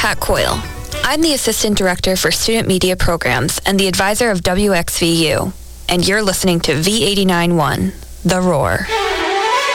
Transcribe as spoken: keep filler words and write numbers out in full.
Kat Coyle. I'm the Assistant Director for Student Media Programs and the advisor of W X V U. And you're listening to V eighty-nine point one, The Roar.